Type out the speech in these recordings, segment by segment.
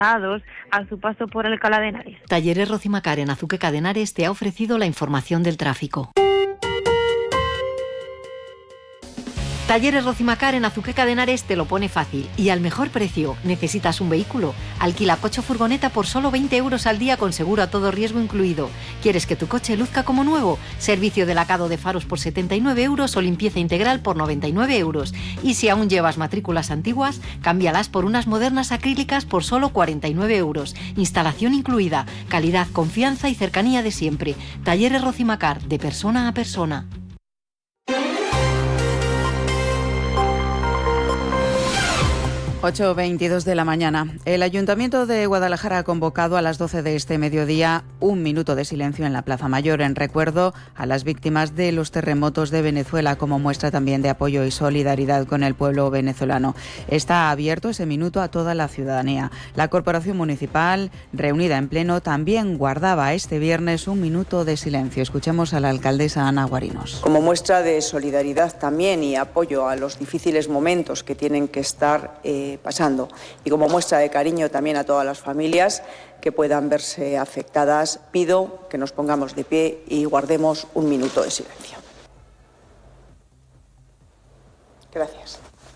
a su paso por Alcalá de Henares. Talleres Rocimacar en Azuqueca de Henares te ha ofrecido la información del tráfico. Talleres Rocimacar en Azuqueca de Henares te lo pone fácil y al mejor precio. ¿Necesitas un vehículo? Alquila coche o furgoneta por solo 20 euros al día con seguro a todo riesgo incluido. ¿Quieres que tu coche luzca como nuevo? Servicio de lacado de faros por 79 euros o limpieza integral por 99 euros. Y si aún llevas matrículas antiguas, cámbialas por unas modernas acrílicas por solo 49 euros. Instalación incluida. Calidad, confianza y cercanía de siempre. Talleres Rocimacar, de persona a persona. 8:22 de la mañana. El Ayuntamiento de Guadalajara ha convocado a las 12 de este mediodía un minuto de silencio en la Plaza Mayor en recuerdo a las víctimas de los terremotos de Venezuela, como muestra también de apoyo y solidaridad con el pueblo venezolano. Está abierto ese minuto a toda la ciudadanía. La Corporación Municipal, reunida en pleno, también guardaba este viernes un minuto de silencio. Escuchemos a la alcaldesa Ana Guarinos. Como muestra de solidaridad también y apoyo a los difíciles momentos que tienen que estar pasando, y como muestra de cariño también a todas las familias que puedan verse afectadas, pido que nos pongamos de pie y guardemos un minuto de silencio. Gracias.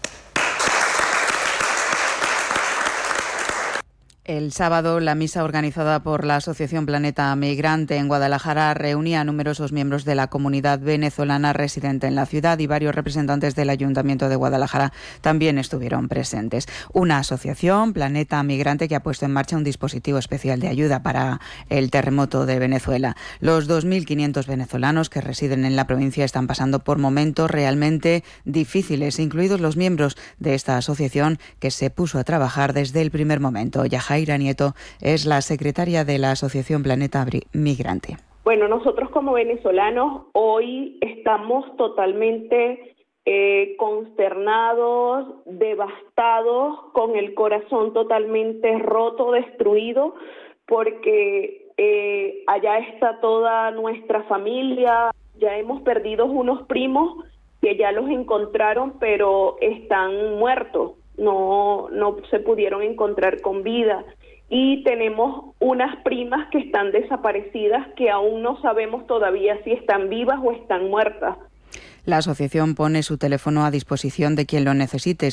El sábado, la misa organizada por la Asociación Planeta Migrante en Guadalajara reunía a numerosos miembros de la comunidad venezolana residente en la ciudad y varios representantes del Ayuntamiento de Guadalajara también estuvieron presentes. Una asociación, Planeta Migrante, que ha puesto en marcha un dispositivo especial de ayuda para el terremoto de Venezuela. Los 2.500 venezolanos que residen en la provincia están pasando por momentos realmente difíciles, incluidos los miembros de esta asociación que se puso a trabajar desde el primer momento. Yajaira Nieto es la secretaria de la Asociación Planeta Migrante. Bueno, nosotros como venezolanos hoy estamos totalmente consternados, devastados, con el corazón totalmente roto, destruido, porque allá está toda nuestra familia. Ya hemos perdido unos primos que ya los encontraron, pero están muertos. No se pudieron encontrar con vida, y tenemos unas primas que están desaparecidas que aún no sabemos todavía si están vivas o están muertas. La asociación pone su teléfono a disposición de quien lo necesite,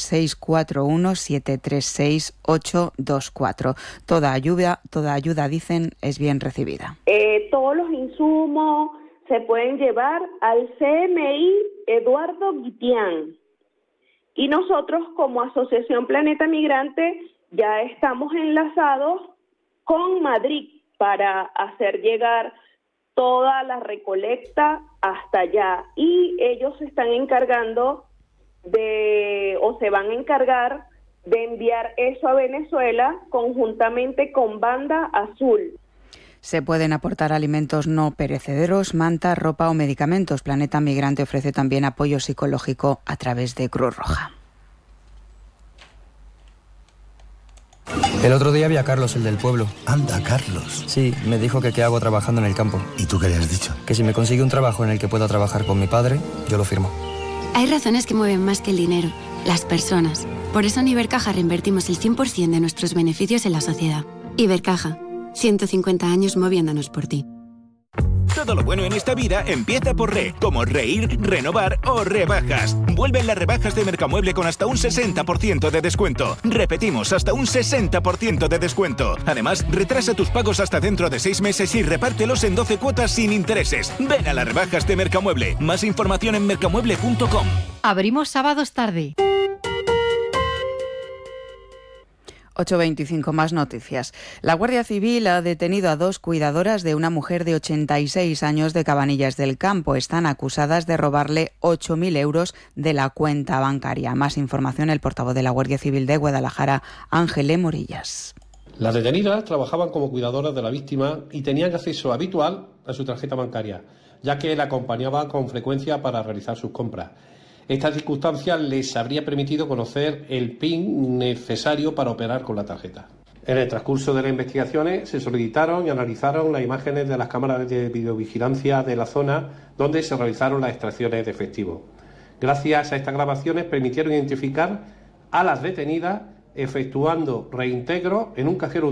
641-736-824. Toda ayuda, dicen, es bien recibida. Todos los insumos se pueden llevar al CMI Eduardo Guitián. Y nosotros, como Asociación Planeta Migrante, ya estamos enlazados con Madrid para hacer llegar toda la recolecta hasta allá. Y ellos se están encargando se van a encargar de enviar eso a Venezuela conjuntamente con Banda Azul. Se pueden aportar alimentos no perecederos, mantas, ropa o medicamentos. Planeta Migrante ofrece también apoyo psicológico a través de Cruz Roja. El otro día vi a Carlos, el del pueblo. Anda, Carlos. Sí, me dijo que qué hago trabajando en el campo. ¿Y tú qué le has dicho? Que si me consigue un trabajo en el que pueda trabajar con mi padre, yo lo firmo. Hay razones que mueven más que el dinero, las personas. Por eso en Ibercaja reinvertimos el 100% de nuestros beneficios en la sociedad. Ibercaja, 150 años moviéndonos por ti. Todo lo bueno en esta vida empieza por re, como reír, renovar o rebajas. Vuelven las rebajas de Mercamueble con hasta un 60% de descuento. Repetimos, hasta un 60% de descuento. Además, retrasa tus pagos hasta dentro de 6 meses y repártelos en 12 cuotas sin intereses. Ven a las rebajas de Mercamueble. Más información en mercamueble.com. Abrimos sábados tarde. 8:25, más noticias. La Guardia Civil ha detenido a 2 cuidadoras de una mujer de 86 años de Cabanillas del Campo. Están acusadas de robarle 8.000 euros de la cuenta bancaria. Más información, el portavoz de la Guardia Civil de Guadalajara, Ángel Morillas. Las detenidas trabajaban como cuidadoras de la víctima y tenían acceso habitual a su tarjeta bancaria, ya que la acompañaba con frecuencia para realizar sus compras. Esta circunstancia les habría permitido conocer el PIN necesario para operar con la tarjeta. En el transcurso de las investigaciones se solicitaron y analizaron las imágenes de las cámaras de videovigilancia de la zona donde se realizaron las extracciones de efectivo. Gracias a estas grabaciones permitieron identificar a las detenidas efectuando reintegro en un cajero